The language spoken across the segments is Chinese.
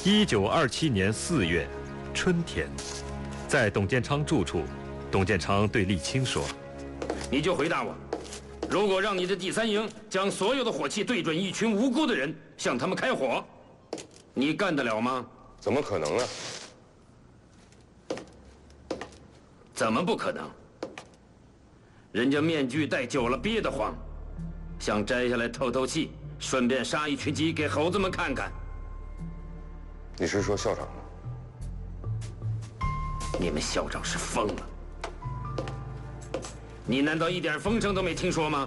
1927年4月，春天，在董建昌住处，董建昌对沥青说：“ 你就回答我，如果让你的第三营将所有的火器对准一群无辜的人，向他们开火，你干得了吗？” 怎么可能呢？ 怎么不可能？人家面具戴久了憋得慌，想摘下来透透气，顺便杀一群鸡给猴子们看看。 你是说校长吗？ 你们校长是疯了？你难道一点风声都没听说吗？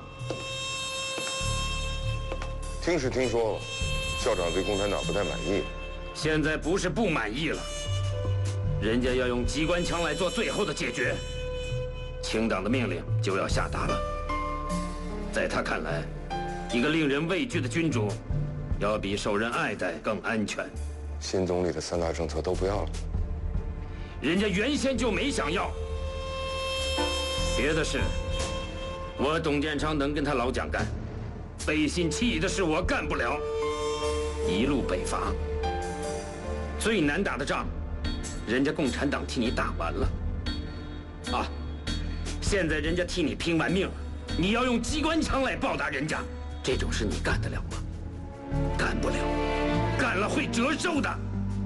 听是听说了，校长对共产党不太满意。 现在不是不满意了，人家要用机关枪来做最后的解决。清党的命令就要下达了。在他看来，一个令人畏惧的君主，要比受人爱戴更安全。 新总理的3大政策都不要了， 人家原先就没想要。别的事，我董建昌能跟他老蒋干，背信弃义的事我干不了。一路北伐，最难打的仗，人家共产党替你打完了。啊，现在人家替你拼完命了，你要用机关枪来报答人家，这种事你干得了吗？干不了，干了会折寿的。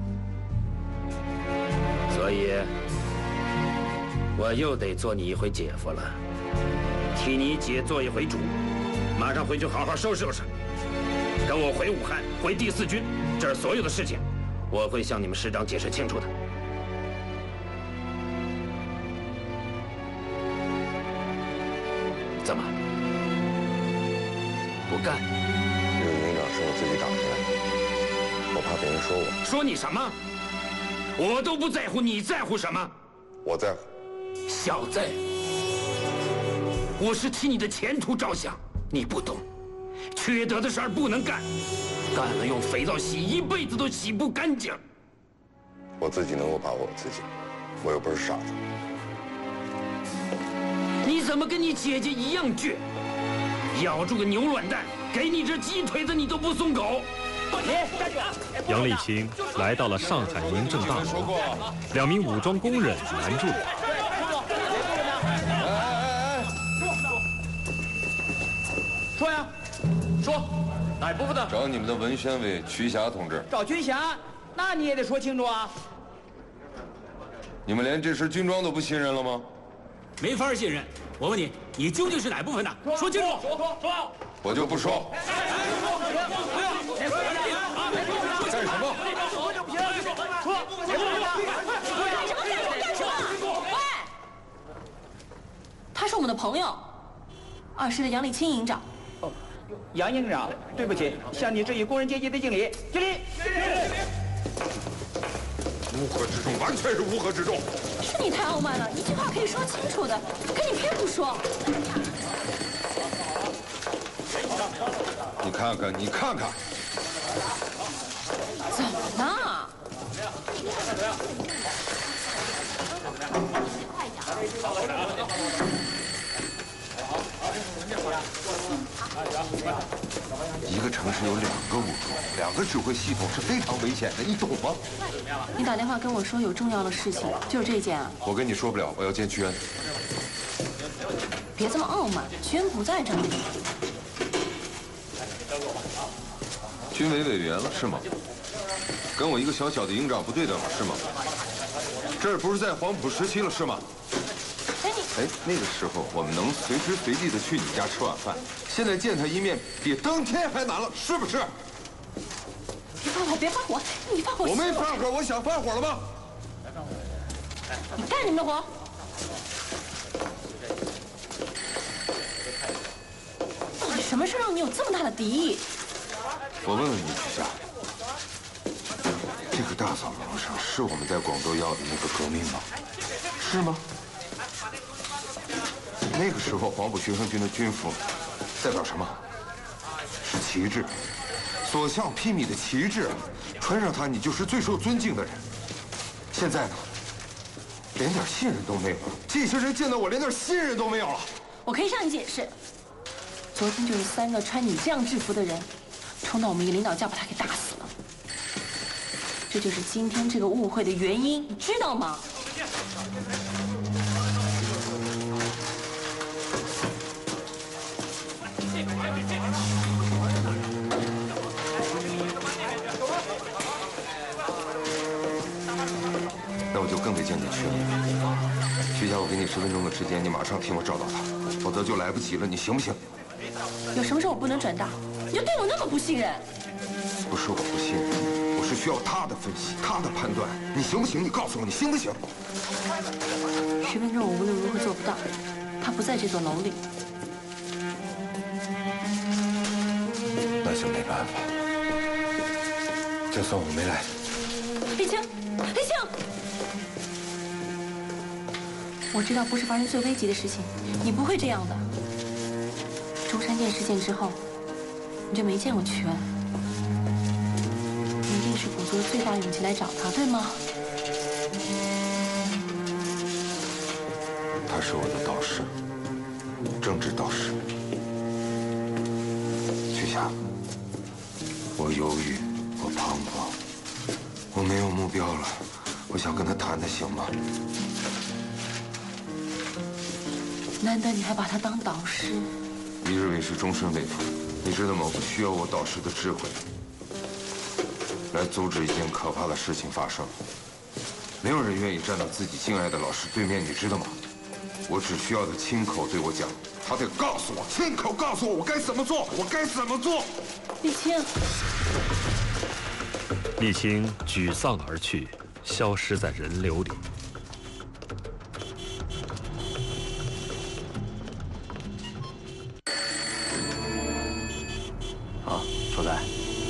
所以，我又得做你一回姐夫了，替你姐做一回主。马上回去好好收拾收拾，跟我回武汉，回第4军，这儿所有的事情，我会向你们师长解释清楚的。怎么不干？ 这个营长是我自己打进来的，我怕别人说我。 说你什么？我都不在乎，你在乎什么？ 我在乎。 小子，我是替你的前途着想，你不懂，缺德的事儿不能干，干了用肥皂洗一辈子都洗不干净。 我自己能够把握我自己，我又不是傻子。 你怎么跟你姐姐一样倔？咬住个牛卵蛋，给你这鸡腿子你都不松口。 杨沥青来到了上海民政大楼，2名武装工人拦住他。 说呀，说哪部分的？ 找你们的文宣委瞿霞同志。 找军铗，那你也得说清楚啊。 你们连这身军装都不信任了吗？ 没法信任。我问你，你究竟是哪部分的？说清楚。说。 我就不说。干什么？ 喂，他是我们的朋友，20的杨沥青营长。 哦，杨营长，对不起，向你致以工人阶级的敬礼，敬礼。 乌合之众，完全是乌合之众。 是你太傲慢了，一句话可以说清楚的，可你偏不说。 你看看，你看看， 怎么了？ 一个城市有2个武装，2个指挥系统是非常危险的，你懂吗？ 你打电话跟我说有重要的事情，就是这件啊。 我跟你说不了，我要见屈恩。 别这么傲慢，屈恩不在这里。 军委委员了是吗？跟我一个小小的营长不对等了是吗？这儿不是在黄埔时期了是吗？哎，那个时候我们能随时随地的去你家吃晚饭，现在见他一面比登天还难了，是不是？ 别发火，别发火，你发火。 我没发火，我想发火了吗？ 你干你们的活。到底什么事让你有这么大的敌意？ 我问问你，瞿霞，这个大扫楼上是我们在广州要的那个革命吗？是吗？那个时候黄埔学生军的军服代表什么？是旗帜，所向披靡的旗帜，穿上它你就是最受尊敬的人。现在呢，连点信任都没有了。这些人见到我连点信任都没有了。 我可以向你解释，昨天就是3个穿你这样制服的人，冲到我们一个领导家，把他给打死了。 这就是今天这个误会的原因，你知道吗？ 那我就更得见你去了。徐霞，我给你10分钟的时间，你马上替我找到他，否则就来不及了，你行不行？ 有什么事我不能转达？你就对我那么不信任？ 不是我不信任你，我是需要他的分析，他的判断。你行不行？你告诉我，你行不行 ？10分钟我无论如何做不到，他不在这座楼里。 那就没办法，就算我没来。 李青，李青，我知道不是发生最危急的事情，你不会这样的。中山舰事件之后，你就没见过曲恩，你一定是鼓足了最大勇气来找他，对吗？ 他是我的导师，政治导师。徐霞，我犹豫，我彷徨，我没有目标了，我想跟他谈谈，行吗？ 难得你还把他当导师。 一日为师，终身为父。你知道吗？我需要我导师的智慧，来阻止一件可怕的事情发生。没有人愿意站到自己敬爱的老师对面，你知道吗？我只需要他亲口对我讲，他得告诉我，亲口告诉我我该怎么做，我该怎么做。 李青， 李青沮丧而去，消失在人流里。 啊，楚在，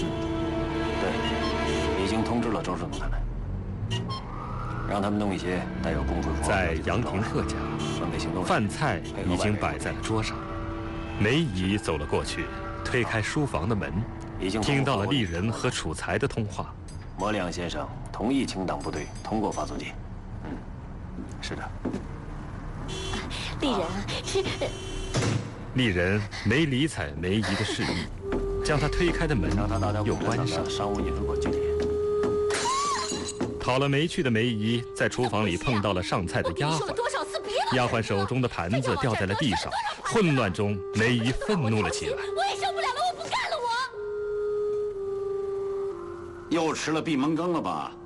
对，已经通知了周顺东他们，让他们弄一些带有公会黄在杨廷鹤家，饭菜已经摆在了桌上。梅姨走了过去，推开书房的门，听到了丽人和楚才的通话。 莫亮先生同意清党部队通过发送机。是的。 丽人是。 丽人没理睬梅姨的示意，将她推开的门又关上。 商务印书馆经理。 讨了没趣的梅姨在厨房里碰到了上菜的丫鬟，丫鬟手中的盘子掉在了地上，混乱中梅姨愤怒了起来。 我也受不了了，我不干了，我。 又吃了闭门羹了吧？